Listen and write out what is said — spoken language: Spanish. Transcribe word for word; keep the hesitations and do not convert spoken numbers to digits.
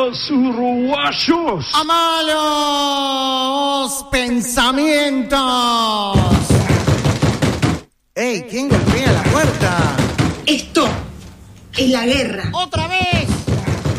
Los uruguayos. ¡A malos pensamientos! ¡Ey! ¿Quién golpea la puerta? Esto es la guerra. ¡Otra vez!